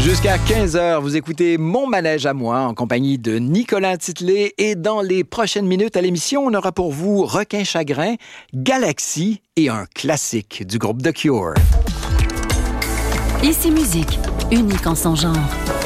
Jusqu'à 15h, vous écoutez Mon Manège à moi en compagnie de Nicolas Titley. Et dans les prochaines minutes à l'émission, on aura pour vous Requin Chagrin, Galaxy et un classique du groupe The Cure. Ici Musique, unique en son genre.